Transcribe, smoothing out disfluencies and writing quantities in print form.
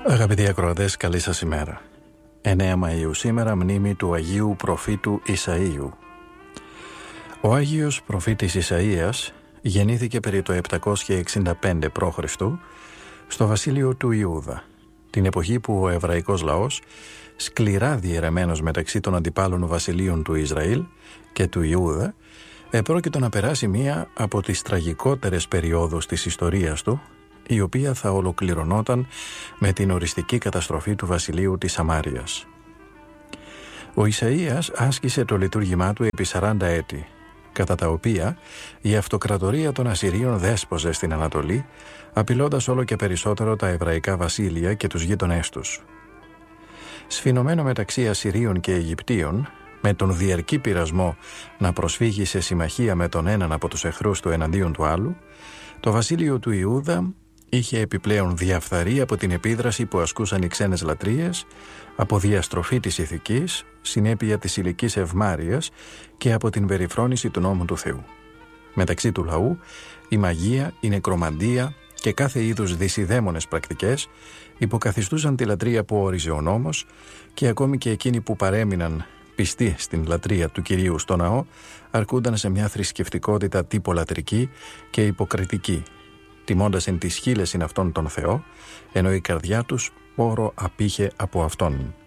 Αγαπητοί ακροατές, καλή σας ημέρα. 9 Μαΐου σήμερα, μνήμη του Αγίου Προφήτου Ισαΐου. Ο Άγιος Προφήτης Ισαΐας γεννήθηκε περί το 765 π.Χ. στο βασίλειο του Ιούδα, την εποχή που ο εβραϊκός λαός, σκληρά διαιρεμένος μεταξύ των αντιπάλων βασιλείων του Ισραήλ και του Ιούδα, επρόκειτο να περάσει μία από τις τραγικότερες περιόδους της ιστορίας του, η οποία θα ολοκληρωνόταν με την οριστική καταστροφή του βασιλείου της Σαμάριας. Ο Ισαΐας άσκησε το λειτουργήμά του επί 40 έτη, κατά τα οποία η αυτοκρατορία των Ασσυρίων δέσποζε στην Ανατολή, απειλώντας όλο και περισσότερο τα εβραϊκά βασίλεια και τους γείτονές τους. Σφινωμένο μεταξύ Ασσυρίων και Αιγυπτίων, με τον διαρκή πειρασμό να προσφύγει σε συμμαχία με τον έναν από τους εχθρούς του εναντίον του άλλου, το βασίλειο του Ιούδα είχε επιπλέον διαφθαρεί από την επίδραση που ασκούσαν οι ξένες λατρείες, από διαστροφή της ηθικής, συνέπεια της ηλικής ευμάρειας και από την περιφρόνηση του νόμου του Θεού. Μεταξύ του λαού, η μαγεία, η νεκρομαντία και κάθε είδους δυσιδαίμονες πρακτικές υποκαθιστούσαν τη λατρεία που όριζε ο νόμος, και ακόμη και εκείνοι που παρέμειναν πιστοί στην λατρεία του Κυρίου στο ναό αρκούνταν σε μια θρησκευτικότητα τυπολατρική και υποκριτική, τιμώντας εν της χείλεσιν αυτόν τον Θεό, ενώ η καρδιά τους πόρο απήχε από αυτόν.